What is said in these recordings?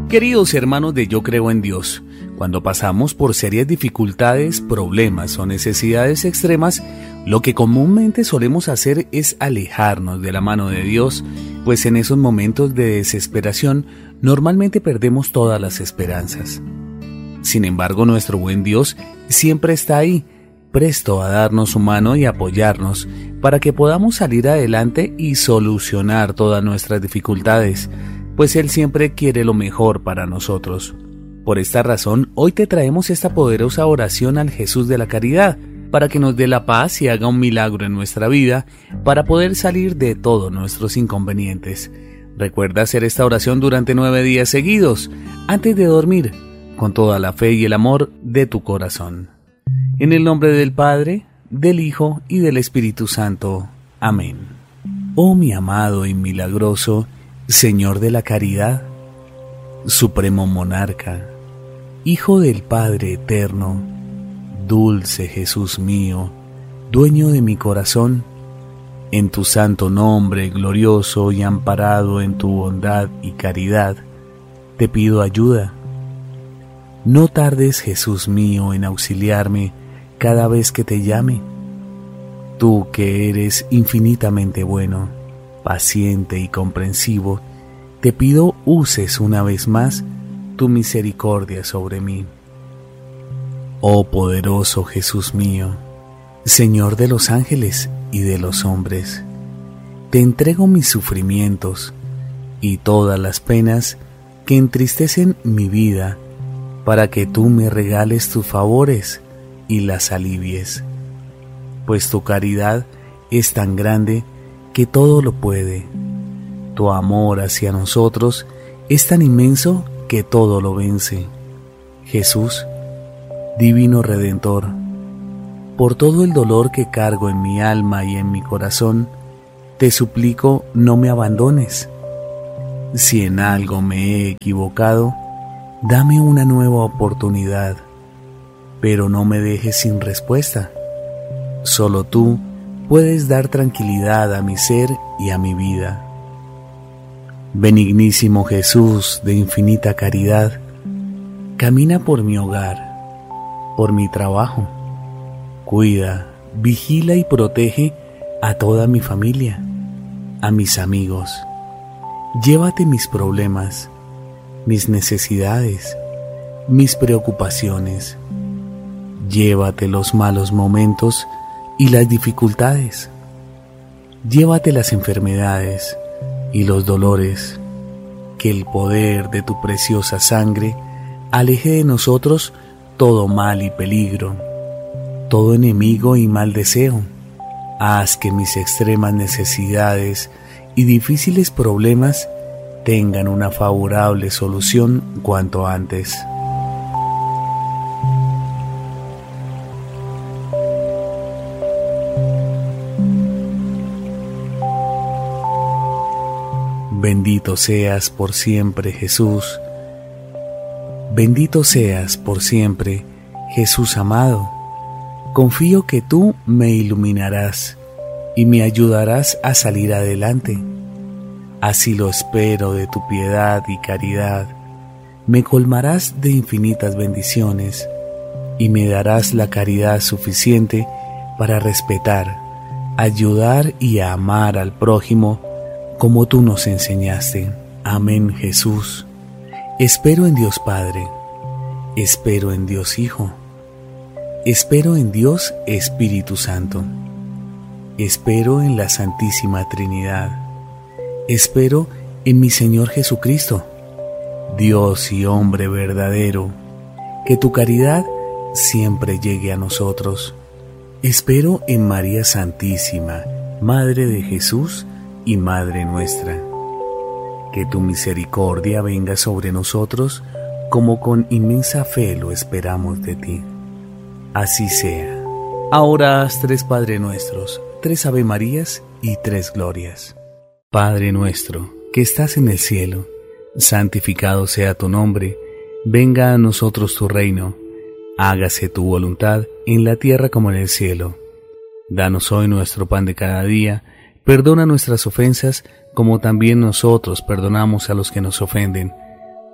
Queridos hermanos de Yo Creo en Dios, cuando pasamos por serias dificultades, problemas o necesidades extremas, lo que comúnmente solemos hacer es alejarnos de la mano de Dios, pues en esos momentos de desesperación normalmente perdemos todas las esperanzas. Sin embargo, nuestro buen Dios siempre está ahí, presto a darnos su mano y apoyarnos para que podamos salir adelante y solucionar todas nuestras dificultades, pues Él siempre quiere lo mejor para nosotros. Por esta razón, hoy te traemos esta poderosa oración al Jesús de la Caridad, para que nos dé la paz y haga un milagro en nuestra vida, para poder salir de todos nuestros inconvenientes. Recuerda hacer esta oración durante 9 días seguidos, antes de dormir, con toda la fe y el amor de tu corazón. En el nombre del Padre, del Hijo y del Espíritu Santo. Amén. Oh mi amado y milagroso Señor de la Caridad, Supremo Monarca, Hijo del Padre Eterno, dulce Jesús mío, dueño de mi corazón, en tu santo nombre glorioso y amparado en tu bondad y caridad, te pido ayuda. No tardes, Jesús mío, en auxiliarme cada vez que te llame. Tú que eres infinitamente bueno, paciente y comprensivo, te pido uses una vez más tu misericordia sobre mí. Oh poderoso Jesús mío, Señor de los ángeles y de los hombres, te entrego mis sufrimientos y todas las penas que entristecen mi vida, para que tú me regales tus favores y las alivies, pues tu caridad es tan grande que todo lo puede. Tu amor hacia nosotros es tan inmenso que todo lo vence. Jesús, Divino Redentor, por todo el dolor que cargo en mi alma y en mi corazón, te suplico no me abandones. Si en algo me he equivocado, dame una nueva oportunidad, pero no me dejes sin respuesta. Solo tú puedes dar tranquilidad a mi ser y a mi vida. Benignísimo Jesús de infinita caridad, camina por mi hogar, por mi trabajo. Cuida, vigila y protege a toda mi familia, a mis amigos. Llévate mis problemas, mis necesidades, mis preocupaciones. Llévate los malos momentos y las dificultades. Llévate las enfermedades y los dolores. Que el poder de tu preciosa sangre aleje de nosotros todo mal y peligro, todo enemigo y mal deseo. Haz que mis extremas necesidades y difíciles problemas tengan una favorable solución cuanto antes. Bendito seas por siempre, Jesús. Bendito seas por siempre, Jesús amado. Confío que tú me iluminarás y me ayudarás a salir adelante. Así lo espero de tu piedad y caridad. Me colmarás de infinitas bendiciones y me darás la caridad suficiente para respetar, ayudar y amar al prójimo como tú nos enseñaste. Amén, Jesús. Espero en Dios Padre, espero en Dios Hijo, espero en Dios Espíritu Santo, espero en la Santísima Trinidad, espero en mi Señor Jesucristo, Dios y hombre verdadero, que tu caridad siempre llegue a nosotros. Espero en María Santísima, Madre de Jesús y Madre nuestra. Que tu misericordia venga sobre nosotros como con inmensa fe lo esperamos de ti. Así sea. Ahora haz 3 Padre Nuestros, 3 Ave Marías y 3 Glorias. Padre nuestro, que estás en el cielo, santificado sea tu nombre, venga a nosotros tu reino, hágase tu voluntad en la tierra como en el cielo. Danos hoy nuestro pan de cada día, perdona nuestras ofensas como también nosotros perdonamos a los que nos ofenden.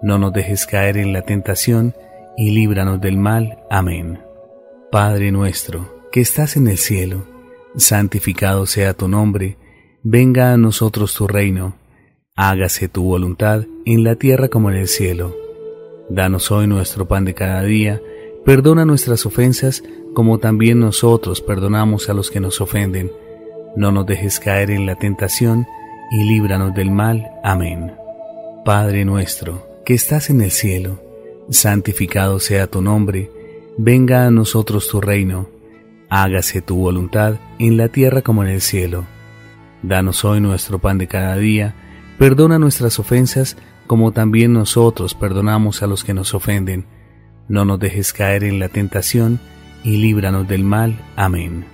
No nos dejes caer en la tentación, y líbranos del mal. Amén. Padre nuestro, que estás en el cielo, santificado sea tu nombre. Venga a nosotros tu reino. Hágase tu voluntad en la tierra como en el cielo. Danos hoy nuestro pan de cada día. Perdona nuestras ofensas, como también nosotros perdonamos a los que nos ofenden. No nos dejes caer en la tentación, y líbranos del mal. Amén. Padre nuestro, que estás en el cielo, santificado sea tu nombre. Venga a nosotros tu reino. Hágase tu voluntad en la tierra como en el cielo. Danos hoy nuestro pan de cada día. Perdona nuestras ofensas, como también nosotros perdonamos a los que nos ofenden. No nos dejes caer en la tentación, y líbranos del mal. Amén.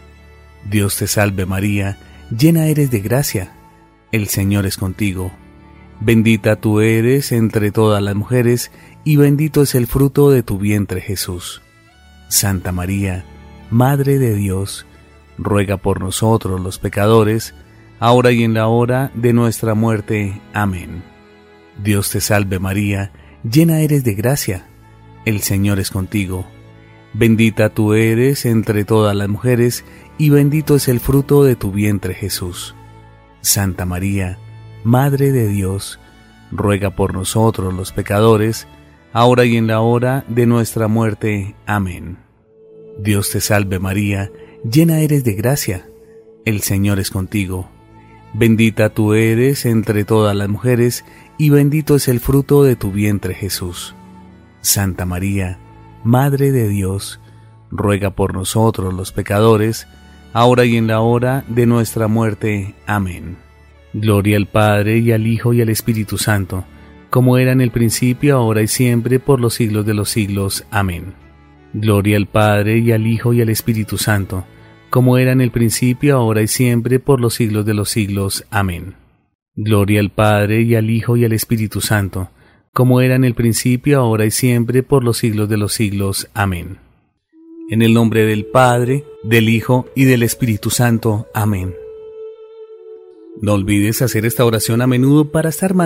Dios te salve María, llena eres de gracia. El Señor es contigo. Bendita tú eres entre todas las mujeres, y bendito es el fruto de tu vientre Jesús. Santa María, Madre de Dios, ruega por nosotros los pecadores, ahora y en la hora de nuestra muerte. Amén. Dios te salve María, llena eres de gracia. El Señor es contigo. Bendita tú eres entre todas las mujeres, y bendito es el fruto de tu vientre Jesús. Santa María, Madre de Dios, ruega por nosotros los pecadores, ahora y en la hora de nuestra muerte. Amén. Dios te salve María, llena eres de gracia. El Señor es contigo. Bendita tú eres entre todas las mujeres, y bendito es el fruto de tu vientre Jesús. Santa María, Madre de Dios, ruega por nosotros los pecadores, ahora y en la hora de nuestra muerte. Amén. Gloria al Padre, y al Hijo, y al Espíritu Santo, como era en el principio, ahora y siempre, por los siglos de los siglos. Amén. Gloria al Padre, y al Hijo, y al Espíritu Santo, como era en el principio, ahora y siempre, por los siglos de los siglos. Amén. Gloria al Padre, y al Hijo, y al Espíritu Santo, como era en el principio, ahora y siempre, por los siglos de los siglos. Amén. En el nombre del Padre, del Hijo y del Espíritu Santo. Amén. No olvides hacer esta oración a menudo para estar más